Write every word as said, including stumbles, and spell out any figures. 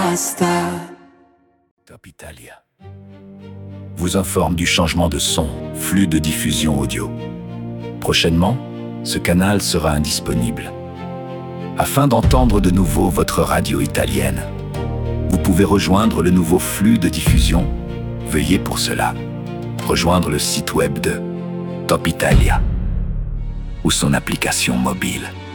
basta. Top Italia vous informe du changement de son, flux de diffusion audio. Prochainement, ce canal sera indisponible. Afin d'entendre de nouveau votre radio italienne, vous pouvez rejoindre le nouveau flux de diffusion. Veuillez pour cela rejoindre le site web de Top Italia ou son application mobile.